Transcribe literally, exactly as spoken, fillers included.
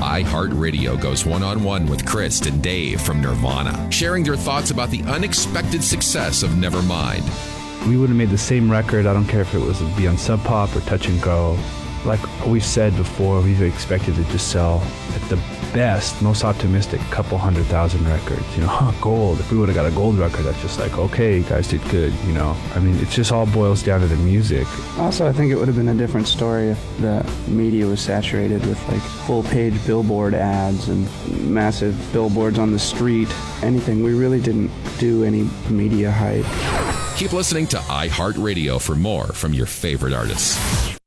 iHeartRadio goes one-on-one with Chris and Dave from Nirvana, sharing their thoughts about the unexpected success of Nevermind. We would have made the same record. I don't care if it was be on Sub Pop or Touch and Go. Like we've said before, we've expected to just sell at the best, most optimistic, couple hundred thousand records. You know, gold. If we would have got a gold record, that's just like, okay, you guys did good. You know, I mean, it just all boils down to the music. Also, I think it would have been a different story if the media was saturated with like full-page billboard ads and massive billboards on the street. Anything. We really didn't do any media hype. Keep listening to iHeartRadio for more from your favorite artists.